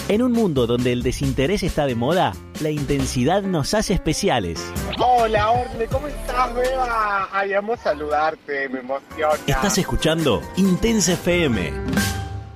En un mundo donde el desinterés está de moda, la intensidad nos hace especiales. Hola, Orle, ¿cómo estás, Beba? Ay, amo saludarte, me emociona. Estás escuchando Intensa FM.